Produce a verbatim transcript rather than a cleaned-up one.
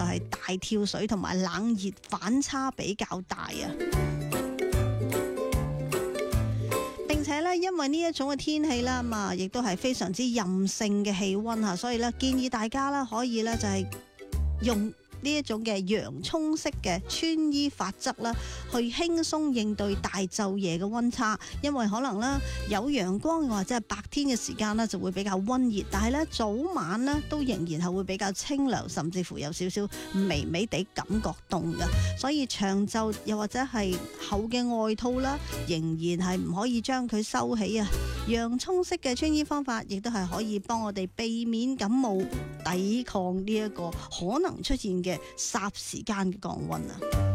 係大跳水同埋冷熱反差比較大啊。並且咧，因為呢一種嘅天氣啦嘛，亦都係非常之任性嘅氣溫吓，所以咧建議大家啦可以咧就係用呢一種嘅洋蔥式嘅穿衣法則啦，去輕鬆應對大晝夜嘅溫差。因為可能啦有陽光或者係白天嘅時間呢就會比較溫熱，但係咧早晚呢都仍然係會比較清涼，甚至乎有少少微微地感覺凍嘅。所以長袖又或者係厚嘅外套啦，仍然係唔可以將佢收起啊。洋蔥式嘅穿衣方法亦都係可以幫我哋避免感冒，抵抗呢一個可能出現嘅霎時間嘅降溫啊！